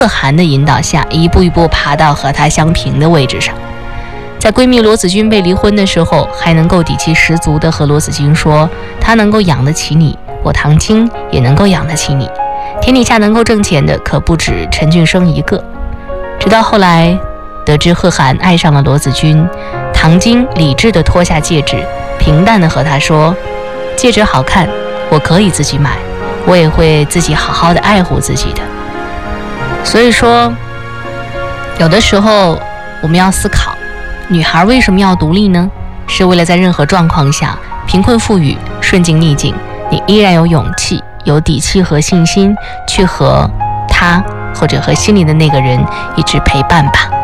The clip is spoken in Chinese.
可汗的引导下，一步一步爬到和她相平的位置上。在闺蜜罗子君被离婚的时候，还能够底气十足地和罗子君说，她能够养得起你，我唐晶也能够养得起你，天底下能够挣钱的可不止陈俊生一个。直到后来得知贺涵爱上了罗子君，唐晶理智地脱下戒指，平淡地和他说，戒指好看，我可以自己买，我也会自己好好的爱护自己的。所以说，有的时候我们要思考，女孩为什么要独立呢？是为了在任何状况下，贫困富裕、顺境逆境，你依然有勇气、有底气和信心去和他或者和心里的那个人一直陪伴吧。